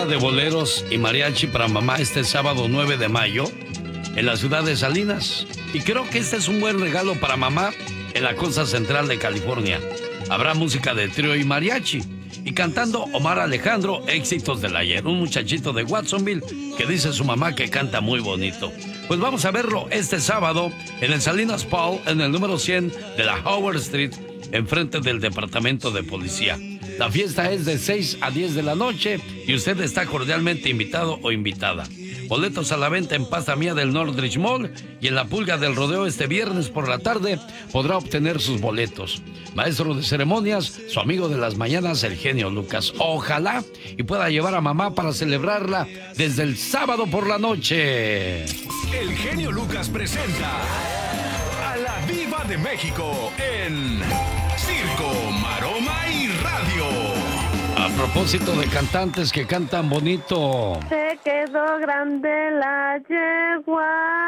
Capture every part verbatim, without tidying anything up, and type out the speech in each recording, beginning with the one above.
Velada de boleros y mariachi para mamá este sábado nueve de mayo en la ciudad de Salinas. Y creo que este es un buen regalo para mamá en la costa central de California. Habrá música de trío y mariachi. Y cantando Omar Alejandro, éxitos del ayer. Un muchachito de Watsonville que dice su mamá que canta muy bonito. Pues vamos a verlo este sábado en el Salinas Paul, en el número cien de la Howard Street, enfrente del departamento de policía. La fiesta es de seis a diez de la noche y usted está cordialmente invitado o invitada. Boletos a la venta en Pasta Mía del Northridge Mall y en la Pulga del Rodeo este viernes por la tarde podrá obtener sus boletos. Maestro de ceremonias, su amigo de las mañanas, el genio Lucas. Ojalá y pueda llevar a mamá para celebrarla desde el sábado por la noche. El genio Lucas presenta a la Diva de México en Circo, Maroma y Radio. A propósito de cantantes que cantan bonito. Se quedó grande la yegua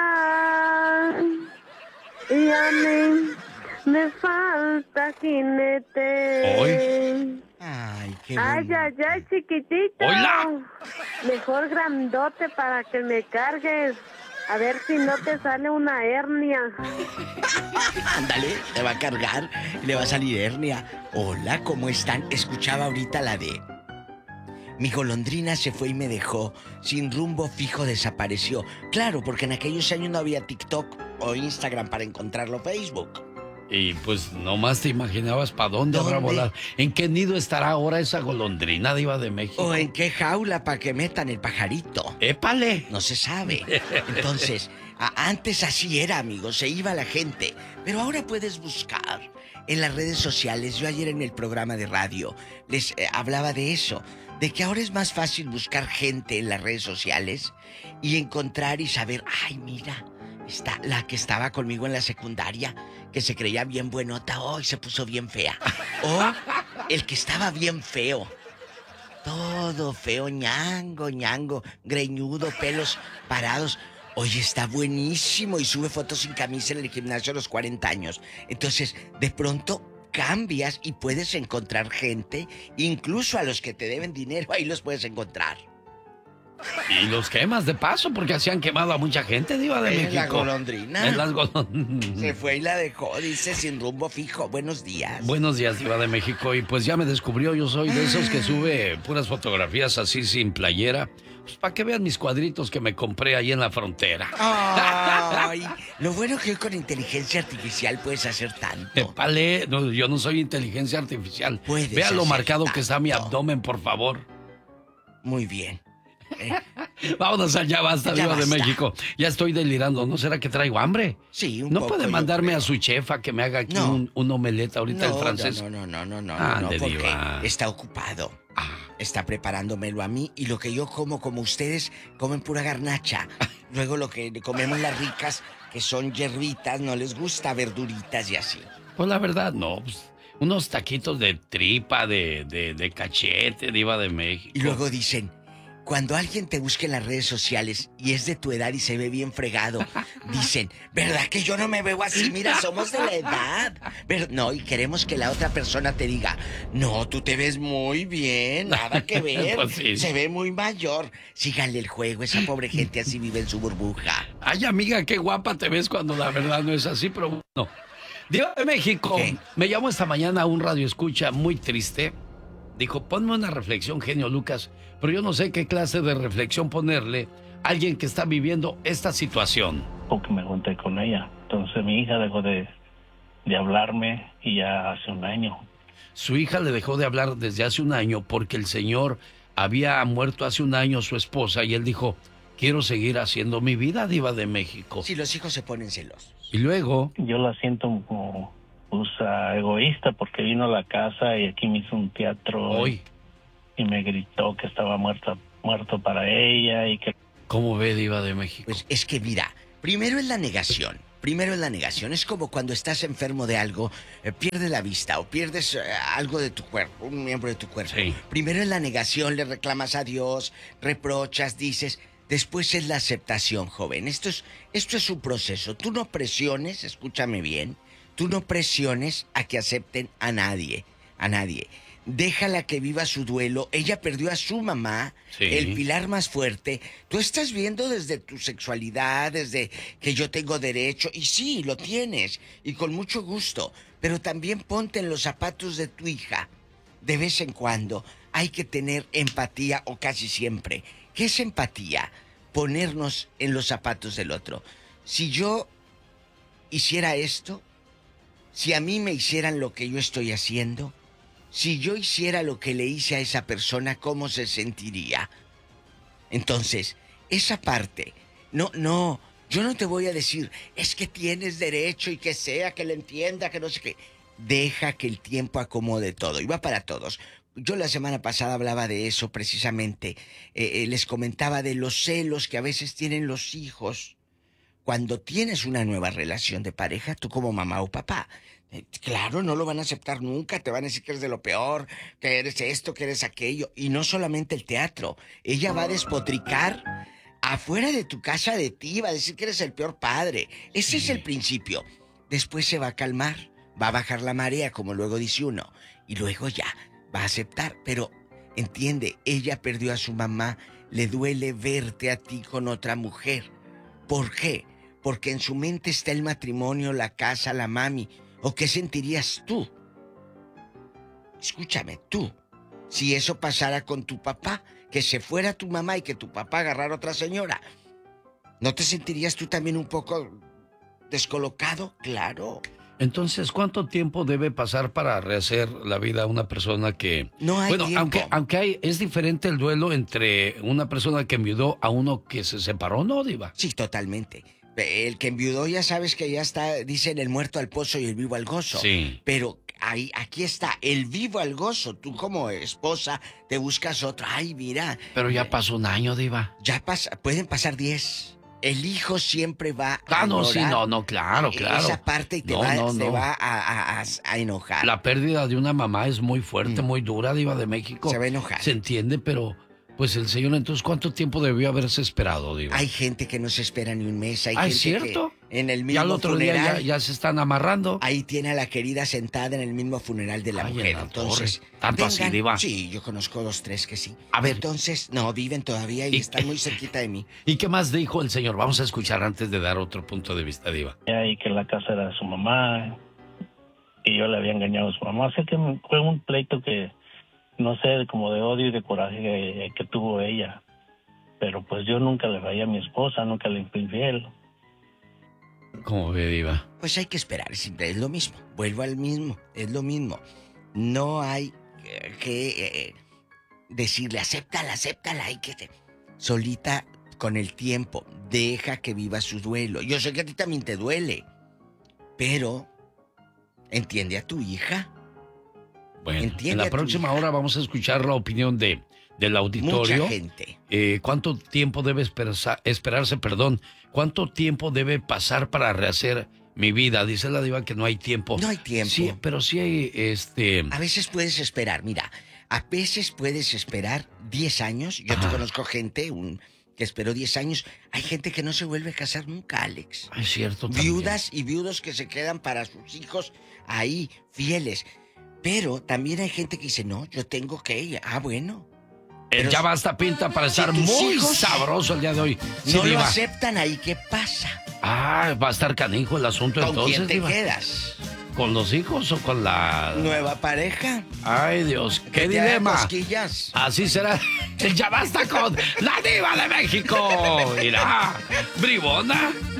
y a mí me falta jinete. Hoy. Ay, qué Ay, ay, ay, chiquitito. ¡Hola! Mejor grandote para que me cargues. A ver si no te sale una hernia. Ándale, te va a cargar y le va a salir hernia. Hola, ¿cómo están? Escuchaba ahorita la de... Mi golondrina se fue y me dejó, sin rumbo fijo desapareció. Claro, porque en aquellos años no había TikTok o Instagram para encontrarlo, Facebook. Y pues nomás te imaginabas para dónde, ¿Dónde? habrá volar. ¿En qué nido estará ahora esa golondrina, Diva de México? O en qué jaula para que metan el pajarito. ¡Épale! No se sabe. Entonces, a- antes así era, amigos, se iba la gente. Pero ahora puedes buscar en las redes sociales. Yo ayer en el programa de radio les eh, hablaba de eso, de que ahora es más fácil buscar gente en las redes sociales y encontrar y saber, ay, mira, está la que estaba conmigo en la secundaria, que se creía bien buenota, hoy se puso bien fea. O el que estaba bien feo. Todo feo, ñango, ñango, greñudo, pelos parados. Oye, está buenísimo y sube fotos sin camisa en el gimnasio a los cuarenta años. Entonces, de pronto cambias y puedes encontrar gente, incluso a los que te deben dinero, ahí los puedes encontrar. Y los quemas de paso, porque así han quemado a mucha gente, Diva de En México. la golondrina. En las golondrinas. Se fue y la dejó, dice, sin rumbo fijo. Buenos días. Buenos días, Diva de México. Y pues ya me descubrió, yo soy de esos que sube puras fotografías así sin playera. Pues para que vean mis cuadritos que me compré ahí en la frontera. Ay, lo bueno que hoy con inteligencia artificial puedes hacer tanto. Épale, no, yo no soy inteligencia artificial. Puedes Vea lo hacer marcado que está mi tanto. abdomen, por favor. Muy bien. Eh, Vámonos allá, basta, Ya Diva de basta. México. Ya estoy delirando, ¿no será que traigo hambre? sí, un ¿No poco, puede yo mandarme creo. a su chefa que me haga aquí No. un, un omelette ahorita no, el francés? No, no, no, no, no, Ah, no, de porque diva. está ocupado. Ah, Está preparándomelo a mí y lo que yo como, como ustedes, comen pura garnacha. Luego lo que comemos las ricas, que son hierbitas, no les gusta verduritas y así. pues la verdad, no. Pues, unos taquitos de tripa, de, de, de cachete, Diva de México. Y luego dicen, cuando alguien te busque en las redes sociales y es de tu edad y se ve bien fregado, dicen, ¿verdad que yo no me veo así? Mira, somos de la edad. Ver- no, y queremos que la otra persona te diga, no, tú te ves muy bien, nada que ver. Pues sí. Se ve muy mayor. Síganle el juego, esa pobre gente así vive en su burbuja. Ay, amiga, qué guapa te ves cuando la verdad no es así, pero no. Diva de México, ¿Qué? me llamó esta mañana un radioescucha muy triste. Dijo, ponme una reflexión, genio Lucas, pero yo no sé qué clase de reflexión ponerle a alguien que está viviendo esta situación. Porque me junté con ella. Entonces mi hija dejó de, de hablarme y ya hace un año. Su hija le dejó de hablar desde hace un año porque el señor había muerto hace un año su esposa y él dijo, quiero seguir haciendo mi vida, Diva de México. Si los hijos se ponen celosos. Y luego, Yo la siento como pues, ah, egoísta porque vino a la casa y aquí me hizo un teatro hoy, y me gritó que estaba muerta, muerto para ella y que... ¿cómo ve, Diva de México? Pues es que mira, primero es la negación. Primero es la negación. Es como cuando estás enfermo de algo, eh, pierdes la vista o pierdes eh, algo de tu cuerpo, un miembro de tu cuerpo. Sí. Primero es la negación, le reclamas a Dios, reprochas, dices. Después es la aceptación, joven. Esto es, esto es un proceso. Tú no presiones, escúchame bien, tú no presiones a que acepten a nadie, a nadie. déjala que viva su duelo. Ella perdió a su mamá, Sí. el pilar más fuerte. Tú estás viendo desde tu sexualidad, desde que yo tengo derecho, y sí, lo tienes, y con mucho gusto, pero también ponte en los zapatos de tu hija. De vez en cuando hay que tener empatía, o casi siempre. ¿Qué es empatía? Ponernos en los zapatos del otro. Si yo hiciera esto, si a mí me hicieran lo que yo estoy haciendo, si yo hiciera lo que le hice a esa persona, ¿cómo se sentiría? Entonces, esa parte, no, no, yo no te voy a decir, es que tienes derecho y que sea, que le entienda, que no sé qué. Deja que el tiempo acomode todo, y va para todos. Yo la semana pasada hablaba de eso precisamente. Eh, eh, les comentaba de los celos que a veces tienen los hijos cuando tienes una nueva relación de pareja, tú como mamá o papá. Eh, claro, no lo van a aceptar nunca, te van a decir que eres de lo peor, que eres esto, que eres aquello. Y no solamente el teatro, ella va a despotricar afuera de tu casa de ti, va a decir que eres el peor padre. Ese es el principio. Después se va a calmar, va a bajar la marea, como luego dice uno, y luego ya va a aceptar. Pero entiende, ella perdió a su mamá, le duele verte a ti con otra mujer. ¿Por qué? Porque en su mente está el matrimonio, la casa, la mami. ¿O qué sentirías tú? Escúchame, tú, si eso pasara con tu papá, que se fuera tu mamá y que tu papá agarrara a otra señora, ¿no te sentirías tú también un poco descolocado? Claro. Entonces, ¿cuánto tiempo debe pasar para rehacer la vida a una persona que... No hay bueno, tiempo. aunque, aunque hay, es diferente el duelo entre una persona que enviudó a uno que se separó, ¿no, Diva? Sí, totalmente. El que enviudó ya sabes que ya está, dicen el muerto al pozo y el vivo al gozo. Sí. Pero ahí, aquí está, el vivo al gozo. Tú como esposa te buscas otro. Ay, mira. Pero ya pasó un año, Diva. Ya pasa, pueden pasar diez. El hijo siempre va a Ah, no, sí, ignorar no, no, claro, claro. esa parte y te No, va, no, te no. va a, a- a- a enojar. La pérdida de una mamá es muy fuerte, muy dura, Diva de México. Se va a enojar. Se entiende, pero pues el señor, entonces, ¿cuánto tiempo debió haberse esperado, Diva? Hay gente que no se espera ni un mes. Hay Ah, gente ¿es cierto? que en el Ya mismo el otro funeral, día ya, ya se están amarrando. ahí tiene a la querida sentada en el mismo funeral de la Ay, mujer. en la Entonces, torre. ¿Tanto así, vengan. Diva? Sí, yo conozco dos, tres que sí. A ver. Entonces, no, viven todavía y, Y- están muy cerquita de mí. ¿Y qué más dijo el señor? Vamos a escuchar antes de dar otro punto de vista, Diva. Y que la casa era de su mamá, y yo le había engañado a su mamá. O sea que fue un pleito que, no sé, como de odio y de coraje que, que tuvo ella. Pero pues yo nunca le fallé a mi esposa, nunca le fui infiel. ¿Cómo ve, Diva? Pues hay que esperar, siempre es lo mismo. Vuelvo al mismo, es lo mismo. No hay eh, que eh, decirle, acéptala, acéptala, hay que... te-". Solita, con el tiempo, deja que viva su duelo. Yo sé que a ti también te duele, pero entiende a tu hija. Bueno, Entiende en a la tu próxima hija. hora vamos a escuchar la opinión de, del auditorio. Mucha gente. Eh, ¿Cuánto tiempo debe esperarse, esperarse, perdón? ¿Cuánto tiempo debe pasar para rehacer mi vida? Dice la Diva que no hay tiempo. No hay tiempo. Sí, pero sí hay, este... A veces puedes esperar, mira, a veces puedes esperar diez años. Yo te Ajá. conozco gente un, que esperó diez años. Hay gente que no se vuelve a casar nunca, Alex. Es cierto también. Viudas y viudos que se quedan para sus hijos ahí, fieles. Pero también hay gente que dice, no, yo tengo que ir. Ah, bueno. El Pero ya si- basta pinta para si estar tus muy hijos sabroso el día de hoy. Sí, No lo Diva. aceptan ahí, ¿qué pasa? Ah, va a estar canijo el asunto ¿Con entonces, quién te Diva. quedas? ¿Con los hijos o con la...? ¿Nueva pareja? Ay, Dios, qué ¿Que te haga dilema. cosquillas? Así será. El ya basta con la Diva de México. Mira, bribona.